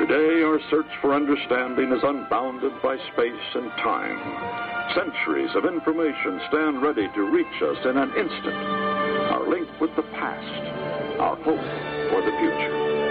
Today, our search for understanding is unbounded by space and time. Centuries of information stand ready to reach us in an instant. Our link with the past, our hope for the future.